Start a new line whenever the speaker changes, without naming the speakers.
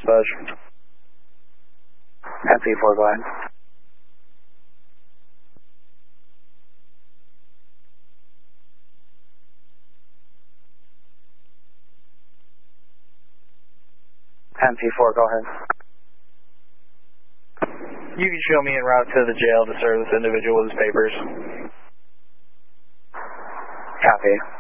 Buzz. 10-4, go ahead. P4, go ahead.
You can show me en route to the jail to serve this individual with his papers.
Copy.